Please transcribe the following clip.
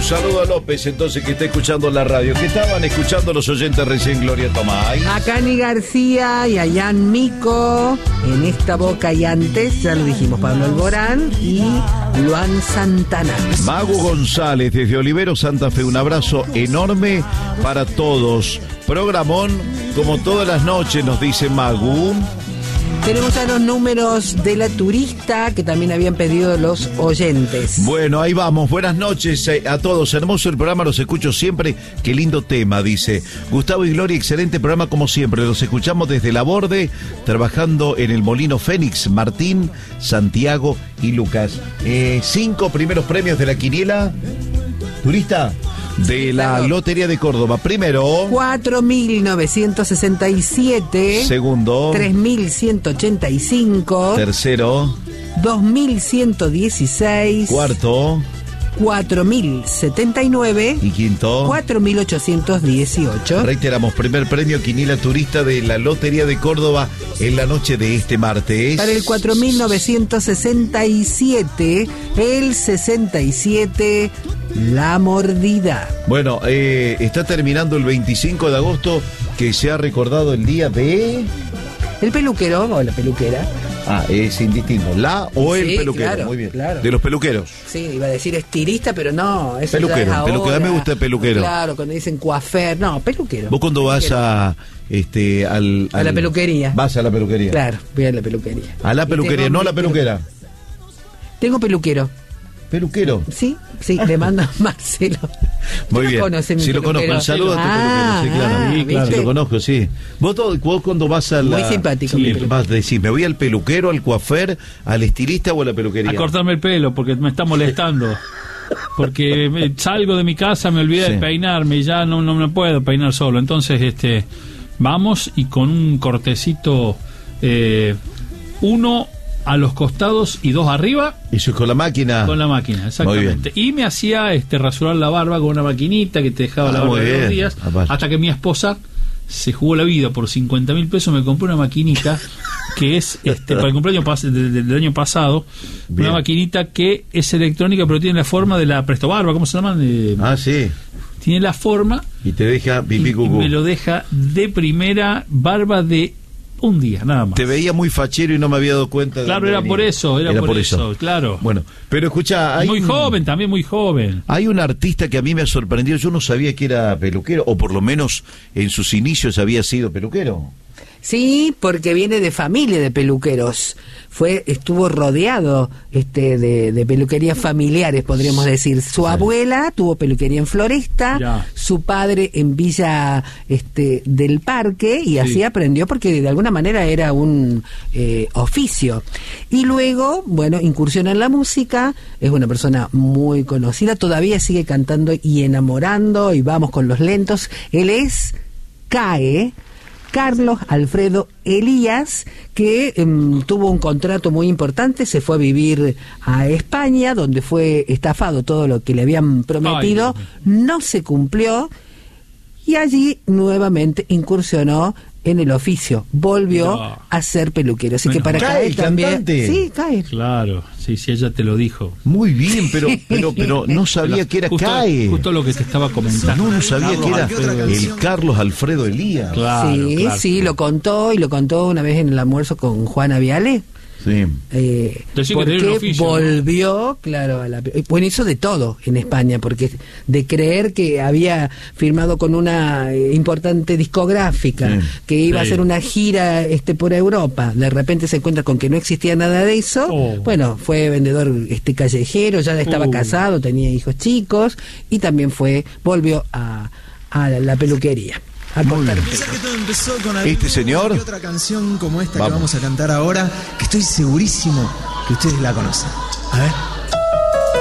saludo a López, entonces, que está escuchando la radio. ¿Qué estaban escuchando los oyentes recién, Gloria Tomay? A Cani García y a Ian Mico, En esta boca y antes, ya lo dijimos, Pablo Alborán y Luan Santana. Magu González, desde Olivero, Santa Fe, un abrazo enorme para todos. Programón, como todas las noches, nos dice Magu. Tenemos ya los números de la turista que también habían pedido los oyentes. Bueno, ahí vamos. Buenas noches a todos. Hermoso el programa, los escucho siempre. Qué lindo tema, dice Gustavo y Gloria. Excelente programa como siempre. Los escuchamos desde La Borde, trabajando en el Molino Fénix. Martín, Santiago y Lucas. 5 primeros premios de la quiniela turista de la Lotería de Córdoba. Primero, 4.967. Segundo, 3.185. Tercero, 2.116. Cuarto, 4.079. Y quinto, 4.818. Reiteramos, primer premio quiniela turista de la Lotería de Córdoba en la noche de este martes. Para el 4.967, el 67, La Mordida. Bueno, está terminando el 25 de agosto, que se ha recordado el día de... El peluquero o la peluquera. Es indistinto. La o el peluquero. Claro, muy bien. Claro. De los peluqueros. Sí, iba a decir estilista, pero no. Eso Peluquero. ya es Peluquero. ahora. Me gusta el peluquero. Claro, cuando dicen coafer. No, peluquero. Vos cuando vas a la peluquería. Vas a la peluquería. Claro, voy a la peluquería. A la peluquería, no a la peluquera. Tengo peluquero. ¿Peluquero? Sí, le manda Marcelo. Muy bien. Sí, lo conozco. El saludo a tu peluquero. Sí, claro. Sí, claro. Lo conozco, sí. Vos cuando vas a la... Muy simpático. Vas a decir, ¿me voy al peluquero, al coafer, al estilista o a la peluquería? A cortarme el pelo, porque me está molestando. Porque salgo de mi casa, me olvidé de peinarme y ya no me puedo peinar solo. Entonces, vamos y con un cortecito, 1 a los costados y 2 arriba. ¿Eso es con la máquina? Con la máquina, exactamente. Y me hacía rasurar la barba con una maquinita que te dejaba la barba de 2 días. Hasta que mi esposa se jugó la vida por 50.000 pesos, me compró una maquinita que es para el cumpleaños del año pasado. Bien. Una maquinita que es electrónica, pero tiene la forma de la Presto Barba, ¿cómo se llama? Sí. Tiene la forma. Y te deja pipí cucú. Y me lo deja de primera, barba de un día, nada más. Te veía muy fachero y no me había dado cuenta. Claro, era por eso, claro. Bueno, pero escucha, muy joven, también muy joven. Hay un artista que a mí me ha sorprendido, yo no sabía que era peluquero, o por lo menos en sus inicios había sido peluquero. Sí, porque viene de familia de peluqueros. Estuvo rodeado de peluquerías familiares, podríamos decir. Su abuela tuvo peluquería en Floresta, su padre en Villa del Parque, y así aprendió, porque de alguna manera era un oficio. Y luego, incursiona en la música, es una persona muy conocida, todavía sigue cantando y enamorando, y vamos con los lentos. Él es Carlos Alfredo Elías, que tuvo un contrato muy importante, se fue a vivir a España, donde fue estafado todo lo que le habían prometido, no se cumplió, y allí nuevamente incursionó en el oficio, volvió a ser peluquero. Así que para caer también... Cantante. Sí, cae. Claro, sí, ella te lo dijo. Muy bien, pero no sabía que era CAE. Justo lo que te estaba comentando. No sabía que era el Carlos Alfredo Elías. Claro, sí, lo contó una vez en el almuerzo con Juana Viale. Sí. Porque volvió, claro, hizo de todo en España, porque de creer que había firmado con una importante discográfica, que iba a hacer una gira por Europa, de repente se encuentra con que no existía nada de eso. Fue vendedor callejero, ya estaba casado, tenía hijos chicos, y también volvió a la peluquería. Este señor, otra canción como esta que vamos a cantar ahora, que estoy segurísimo que ustedes la conocen. A ver.